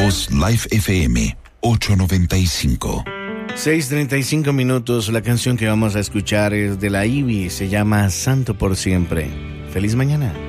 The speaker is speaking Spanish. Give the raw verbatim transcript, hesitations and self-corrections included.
Voz Live F M ochocientos noventa y cinco. seis treinta y cinco minutos. La canción que vamos a escuchar es de la Ivy. Se llama Santo por Siempre. Feliz mañana.